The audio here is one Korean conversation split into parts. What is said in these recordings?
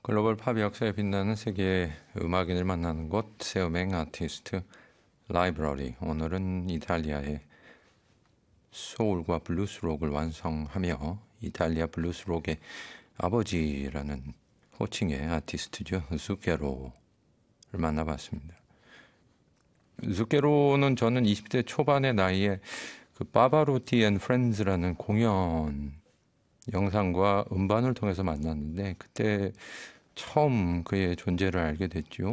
글로벌 팝 역사에 빛나는 세계의 음악인을 만나는 곳, 새음행 아티스트 라이브러리. 오늘은 이탈리아의 소울과 블루스록을 완성하며 이탈리아 블루스록의 아버지라는 호칭의 아티스트죠. zucchero를 만나봤습니다. zucchero는 저는 20대 초반의 나이에 그 바바로티 앤 프렌즈라는 공연 영상과 음반을 통해서 만났는데 그때 처음 그의 존재를 알게 됐죠.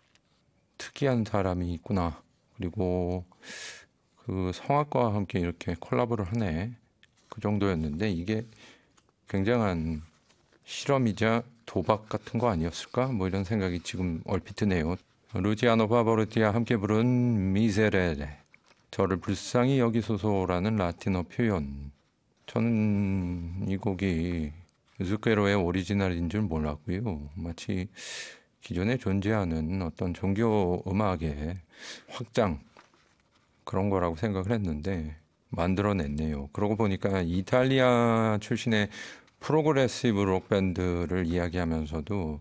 특이한 사람이 있구나. 그리고 그 성악과와 함께 이렇게 콜라보를 하네. 그 정도였는데 이게 굉장한 실험이자 도박 같은 거 아니었을까? 뭐 이런 생각이 지금 얼핏 드네요. 루치아노 파바로티와 함께 부른 미세레레. 저를 불쌍히 여기소서라는 라틴어 표현. 저는 이 곡이 zucchero의 오리지널인 줄 몰랐고요. 마치 기존에 존재하는 어떤 종교 음악의 확장 그런 거라고 생각을 했는데 만들어냈네요. 그러고 보니까 이탈리아 출신의 프로그레시브 록 밴드를 이야기하면서도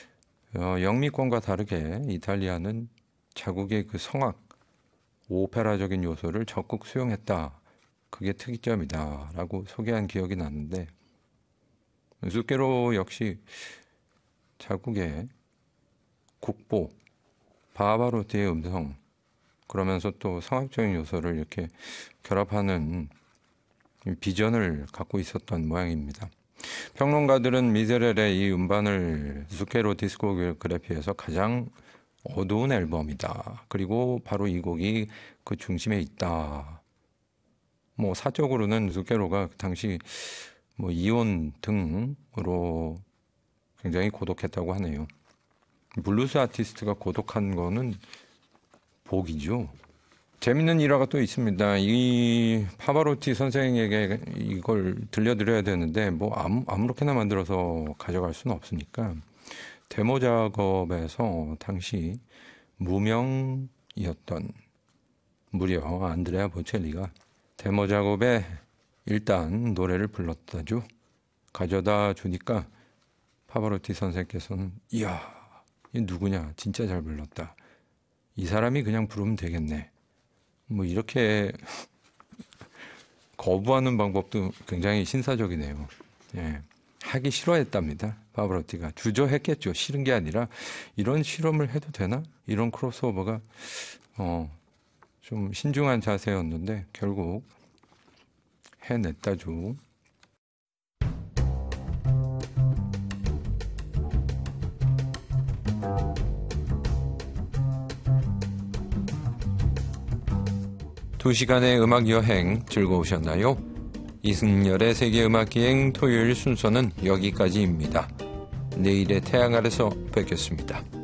영미권과 다르게 이탈리아는 자국의 그 성악, 오페라적인 요소를 적극 수용했다. 그게 특이점이다 라고 소개한 기억이 나는데 zucchero 역시 자국의 국보, 바바로티의 음성 그러면서 또 성악적인 요소를 이렇게 결합하는 비전을 갖고 있었던 모양입니다. 평론가들은 미세렐의 이 음반을 zucchero 디스코그래피에서 가장 어두운 앨범이다. 그리고 바로 이 곡이 그 중심에 있다. 뭐 사적으로는 zucchero가 그 당시 뭐 이혼 등으로 굉장히 고독했다고 하네요. 블루스 아티스트가 고독한 거는 복이죠. 재밌는 일화가 또 있습니다. 이 파바로티 선생에게 이걸 들려드려야 되는데 뭐 아무렇게나 만들어서 가져갈 수는 없으니까 데모 작업에서 당시 무명이었던 무려 안드레아 보첼리가 데모 작업에 일단 노래를 불렀다죠. 가져다 주니까 파바로티 선생께서는 이야, 이 누구냐? 진짜 잘 불렀다. 이 사람이 그냥 부르면 되겠네. 뭐 이렇게 거부하는 방법도 굉장히 신사적이네요. 예, 하기 싫어했답니다. 파바로티가 주저했겠죠. 싫은 게 아니라 이런 실험을 해도 되나? 이런 크로스오버가 좀 신중한 자세였는데 결국 해냈다죠. 두 시간의 음악 여행 즐거우셨나요? 이승열의 세계음악기행 토요일 순서는 여기까지입니다. 내일의 태양 아래서 뵙겠습니다.